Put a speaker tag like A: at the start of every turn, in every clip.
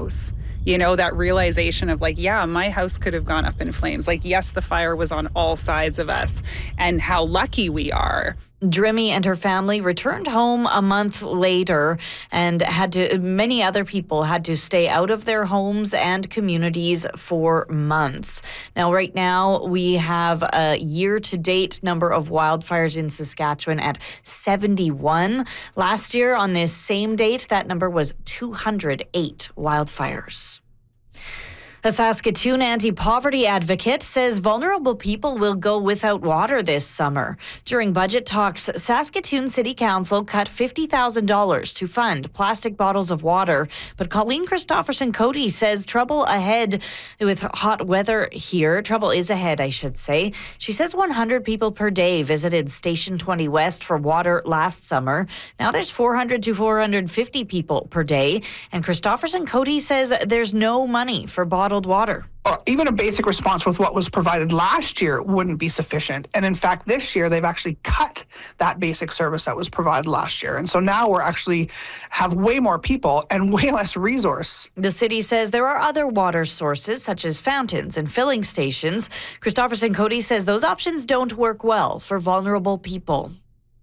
A: house. You know, that realization of like, yeah, my house could have gone up in flames. Like, yes, the fire was on all sides of us, and how lucky we are.
B: Drimmy and her family returned home a month later, and many other people had to stay out of their homes and communities for months. Now, right now, we have a year-to-date number of wildfires in Saskatchewan at 71. Last year, on this same date, that number was 208 wildfires. A Saskatoon anti-poverty advocate says vulnerable people will go without water this summer. During budget talks, Saskatoon City Council cut $50,000 to fund plastic bottles of water. But Colleen Christopherson-Cody says trouble ahead with hot weather here. Trouble is ahead, I should say. She says 100 people per day visited Station 20 West for water last summer. Now there's 400 to 450 people per day. And Christopherson-Cody says there's no money for bottled water.
C: Even a basic response with what was provided last year wouldn't be sufficient. And in fact, this year, they've actually cut that basic service that was provided last year. And so now we're actually have way more people and way less resource.
B: The city says there are other water sources, such as fountains and filling stations. Christopherson-Cody says those options don't work well for vulnerable people.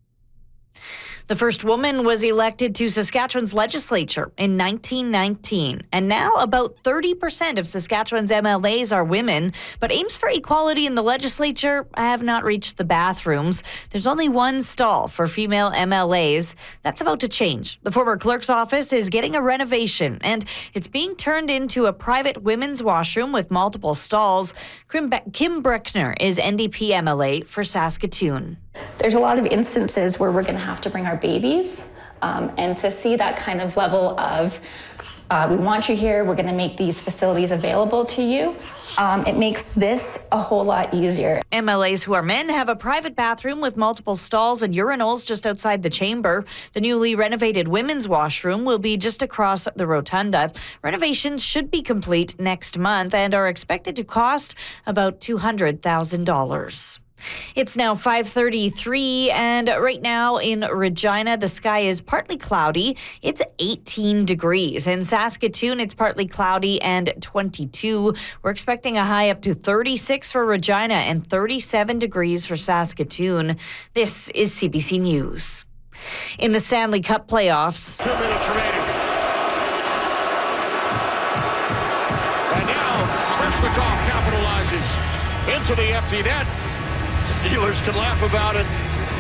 B: The first woman was elected to Saskatchewan's legislature in 1919, and now about 30% of Saskatchewan's MLAs are women, but aims for equality in the legislature have not reached the bathrooms. There's only one stall for female MLAs. That's about to change. The former clerk's office is getting a renovation, and it's being turned into a private women's washroom with multiple stalls. Kim Breckner is NDP MLA for Saskatoon.
D: There's a lot of instances where we're going to have to bring our babies, and to see that kind of level of we want you here, we're going to make these facilities available to you. It makes this a whole lot easier.
B: MLAs who are men have a private bathroom with multiple stalls and urinals just outside the chamber. The newly renovated women's washroom will be just across the rotunda. Renovations should be complete next month and are expected to cost about $200,000. It's now 5:33, and right now in Regina, the sky is partly cloudy. It's 18 degrees. In Saskatoon, it's partly cloudy and 22. We're expecting a high up to 36 for Regina and 37 degrees for Saskatoon. This is CBC News. In the Stanley Cup playoffs.
E: 2 minutes remaining. And now, Svechnikov capitalizes into the empty net. Steelers can laugh about it.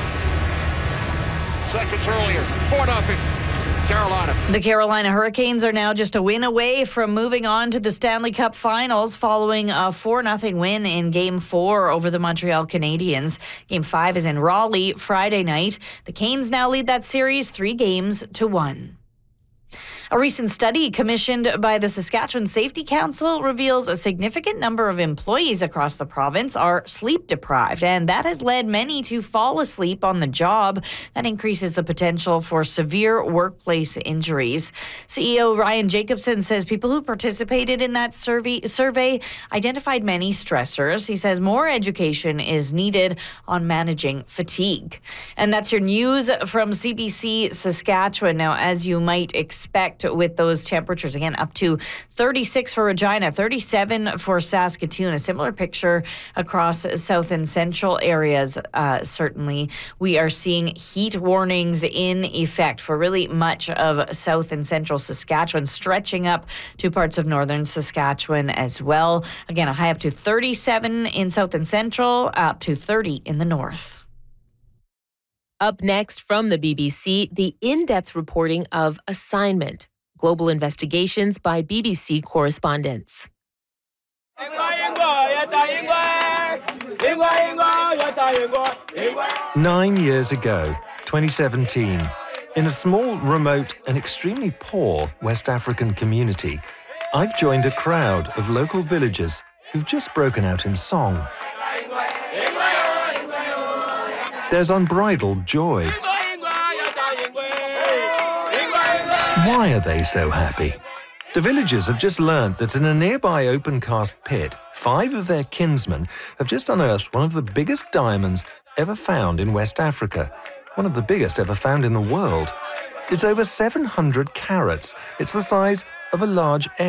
E: Seconds earlier, 4-0, Carolina.
B: The Carolina Hurricanes are now just a win away from moving on to the Stanley Cup Finals following a 4-0 win in Game 4 over the Montreal Canadiens. Game 5 is in Raleigh Friday night. The Canes now lead that series 3-1. A recent study commissioned by the Saskatchewan Safety Council reveals a significant number of employees across the province are sleep deprived, and that has led many to fall asleep on the job. That increases the potential for severe workplace injuries. CEO Ryan Jacobson says people who participated in that survey identified many stressors. He says more education is needed on managing fatigue. And that's your news from CBC Saskatchewan. Now, as you might expect, with those temperatures, again, up to 36 for Regina, 37 for Saskatoon. A similar picture across south and central areas. Certainly, we are seeing heat warnings in effect for really much of south and central Saskatchewan, stretching up to parts of northern Saskatchewan as well. Again, a high up to 37 in south and central, up to 30 in the north.
F: Up next from the BBC, the in-depth reporting of Assignment, Global Investigations by BBC correspondents.
G: 9 years ago, 2017, in a small, remote and extremely poor West African community, I've joined a crowd of local villagers who've just broken out in song. There's unbridled joy. Why are they so happy? The villagers have just learned that in a nearby open-cast pit, 5 of their kinsmen have just unearthed one of the biggest diamonds ever found in West Africa, one of the biggest ever found in the world. It's over 700 carats. It's the size of a large egg.